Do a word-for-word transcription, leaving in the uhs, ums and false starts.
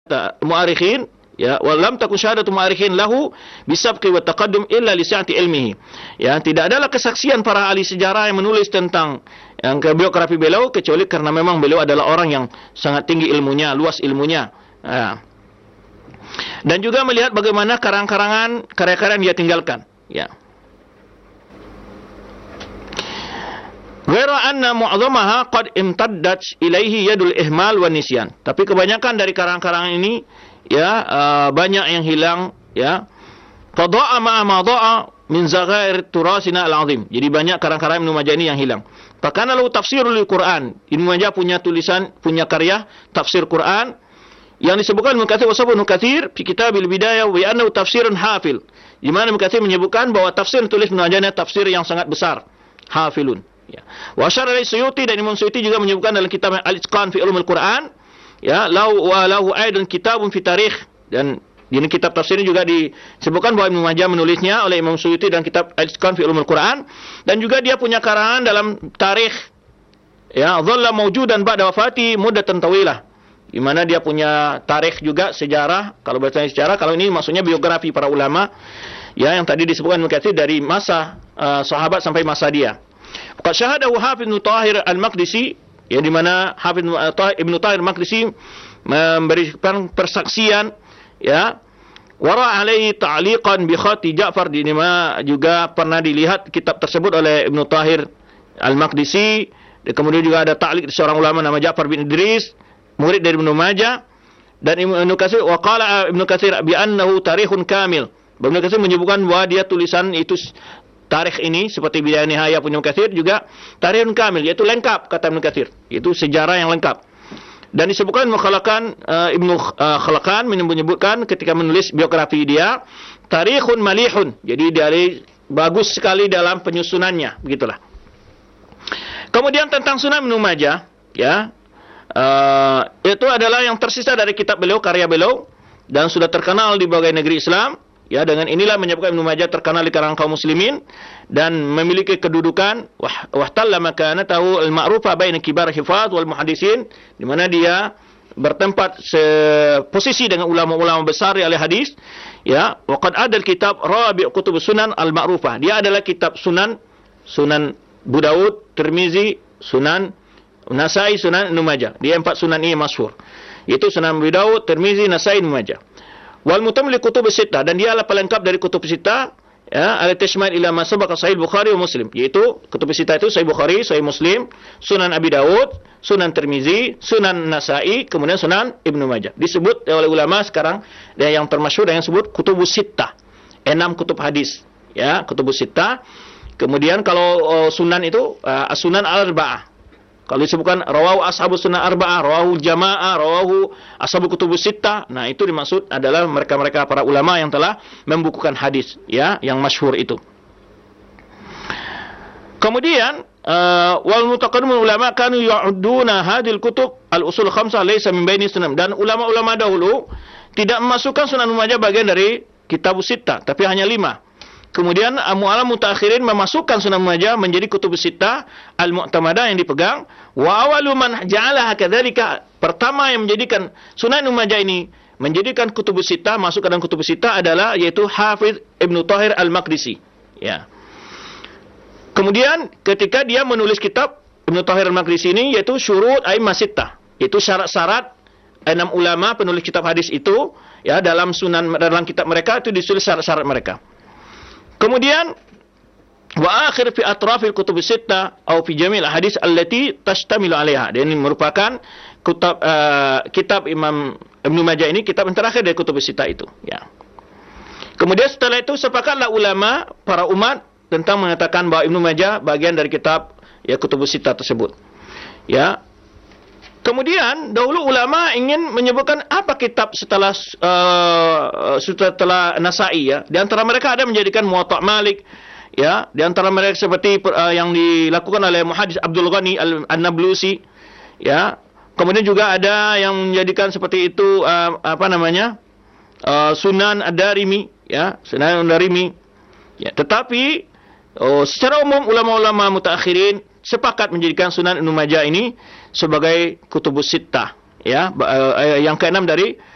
mu'arikhin, ya, wa lam takun syahadatu mu'arikhin lahu bisabqi wa taqaddum illa li sa'ati ilmihi. Ya, tidak adalah kesaksian para ahli sejarah yang menulis tentang yang biografi beliau kecuali karena memang beliau adalah orang yang sangat tinggi ilmunya, luas ilmunya. Ya. Dan juga melihat bagaimana karang-karangan karya-karya yang dia tinggalkan. Ya. Wera anna mu'adzamaha qad imtaddat ilaihi yadul ihmal wan nisyan. Tapi kebanyakan dari karang-karangan ini ya uh, banyak yang hilang, ya. Fada'a ma ma da'a min zaghair turasina al-azim. Jadi banyak karang-karang Ibnu Majah ini yang hilang. Pakana lahu tafsirul Quran. Ibnu Majah punya tulisan, punya karya tafsir Quran yang disebutkan Ibnu Katsir wa sabu Ibnu Katsir fi kitabil bidayah wa annahu tafsirun hafil. Di mana Ibnu Katsir menyebutkan bahwa tafsir tulis Ibnu Majah adalah tafsir yang sangat besar, hafilun. Ya. Wa asyara Suyuti, dan Imam Suyuti juga menyebutkan dalam kitab Al-Itqan fi Ulumul Quran, ya, lahu wa lahu aidan kitabun fi tarikh, dan ini kitab tafsir ini juga disebutkan bahwa Ibnu Majah menulisnya oleh Imam Suyuti dan kitab Al-Itqan fi Ulumul Quran, dan juga dia punya karangan dalam tarikh, ya, dhalla mawjudan ba'da wafati muddatan tawilah. Di mana dia punya tarikh juga, sejarah. Kalau bertanya sejarah, kalau ini maksudnya biografi para ulama, ya, yang tadi disebutkan Ibnu Katsir dari masa uh, sahabat sampai masa dia. Qad syahadahu Hafidz Ibnu Thahir Al-Maqdisi, ya, di mana Hafidz Ibnu Thahir Al-Maqdisi memberikan persaksian, ya, wara alaihi ta'liqan bi khati Ja'far, di mana juga pernah dilihat kitab tersebut oleh Ibnu Thahir Al-Maqdisi. Kemudian juga ada ta'liq seorang ulama nama Ja'far bin Idris, murid dari Ibnu Majah. Dan Ibnu Katsir wa qala Ibnu Katsir bi annahu tarikhun kamil. Ibnu Katsir menyebutkan bahwa dia tulisan itu tarikh ini seperti Bidayah Nihayah punya Ibnu Katsir juga tarikhun kamil, yaitu lengkap, kata Ibnu Katsir. Itu sejarah yang lengkap. Dan disebutkan Ibnu Khalaqan uh, Ibnu uh, Khalaqan menyebutkan ketika menulis biografi dia, tarikhun malihun. Jadi dari bagus sekali dalam penyusunannya, begitulah. Kemudian tentang Sunan Ibnu Majah, ya, Uh, itu adalah yang tersisa dari kitab beliau, karya beliau, dan sudah terkenal di berbagai negeri Islam. Ya, dengan inilah menyebabkan Ibnu Majah terkenal di kalangan kaum muslimin dan memiliki kedudukan wahtalla makanatahu al-ma'rufa baina kibar hifaz wal muhaddisin, di mana dia bertempat posisi dengan ulama-ulama besar ahli hadis. Ya, wa qad adal kitab rabi' kutub sunan al-ma'rufah. Dia adalah kitab sunan, Sunan Abu Daud, Tirmizi, Sunan Nasai, Sunan Ibnu Majah. Dia empat sunan ini masyhur. Itu Sunan Abu Daud, Tirmizi, Nasai, Ibnu Majah. Wal mutamil kutub sittah, dan dia adalah pelengkap dari kutub sittah, ya, al-tashmal ila ma sabaqa Sahih Bukhari wa Muslim. Yaitu kutub sittah itu Sahih Bukhari, Sahih Muslim, Sunan Abi Daud, Sunan Tirmizi, Sunan Nasai, kemudian Sunan Ibnu Majah. Disebut oleh ulama sekarang dan yang termasyhur yang disebut kutubus sittah. Enam kutub hadis, ya, kutubus sittah. Kemudian kalau uh, sunan itu uh, As-Sunan Al-Arba'ah. Kalau disebutkan rawahu ashabus sunnah arba'ah, rawahu jamaah, rawahu ashabul kutubus sittah, nah itu dimaksud adalah mereka-mereka para ulama yang telah membukukan hadis, ya, yang masyhur itu. Kemudian uh, wal mutaqaddimun ulama kanu ya'udduna hadhil kutub al-usul khamsah laysa min baini sunan, dan ulama-ulama dahulu tidak memasukkan Sunan Ibnu Majah bagian dari kitabus sittah, tapi hanya lima. Kemudian mu'alam mutaakhirin memasukkan Sunan Ibnu Majah menjadi kutubus sittah al-mu'tamadah yang dipegang. Wa awalu man ja'alaha kadzalika, pertama yang menjadikan Sunan Ibnu Majah ini menjadikan kutubus sittah masuk ke dalam kutubus sittah adalah yaitu Hafidz Ibnu Thahir Al-Maqdisi, ya. Kemudian ketika dia menulis kitab Ibnu Thahir Al-Maqdisi ini yaitu syurut a'immah sittah, yaitu syarat-syarat enam ulama penulis kitab hadis itu, ya, dalam sunan dalam kitab mereka itu ditulis syarat-syarat mereka. Kemudian wa akhir fi atrafil kutub sittah atau fi jamil hadis allati tashtamilu 'alaiha. Dan ini merupakan kitab uh, kitab Imam Ibnu Majah ini kitab yang terakhir dari kutub sittah itu, ya. Kemudian setelah itu sepakatlah ulama para umat tentang mengatakan bahwa Ibnu Majah bagian dari kitab, ya, kutub sittah tersebut, ya. Kemudian dahulu ulama ingin menyebutkan apa kitab setelah uh, setelah Nasai, ya. Di antara mereka ada menjadikan Muwatta' Malik, ya. Di antara mereka seperti uh, yang dilakukan oleh Muhaddits Abdul Ghani An-Nablusi, ya. Kemudian juga ada yang menjadikan seperti itu uh, apa namanya? Uh, Sunan Ad-Darimi, ya, Sunan Ad-Darimi. Ya, tetapi oh, secara umum ulama-ulama mutaakhirin sepakat menjadikan Sunan Ibnu Majah ini sebagai kutubus sittah, ya, yang keenam dari